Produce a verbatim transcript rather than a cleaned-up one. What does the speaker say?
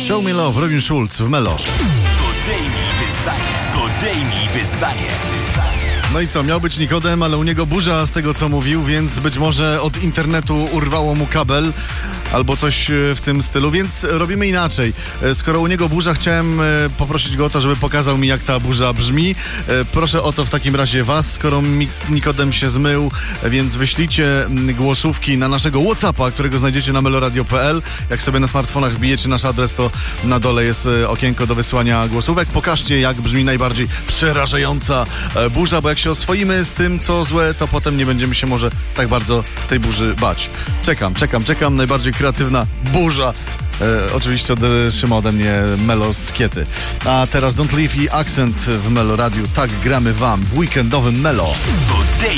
Show Me Love, Robin Schulz w Melo. Podejmij wyzwanie, podejmij wyzwanie. No i co, miał być Nikodem, ale u niego burza z tego, co mówił, więc być może od internetu urwało mu kabel albo coś w tym stylu, więc robimy inaczej. Skoro u niego burza, chciałem poprosić go o to, żeby pokazał mi, jak ta burza brzmi. Proszę o to w takim razie was, skoro Nikodem się zmył, więc wyślijcie głosówki na naszego WhatsAppa, którego znajdziecie na meloradio kropka p l. Jak sobie na smartfonach wbijecie nasz adres, to na dole jest okienko do wysłania głosówek. Pokażcie, jak brzmi najbardziej przerażająca burza, bo jak się oswoimy z tym, co złe, to potem nie będziemy się może tak bardzo tej burzy bać. Czekam, czekam, czekam. Najbardziej kreatywna burza. E, oczywiście trzyma ode mnie Melo z Kiety. A teraz Don't Leave i Accent w Melo Radiu. Tak gramy wam w weekendowym Melo. Podejmij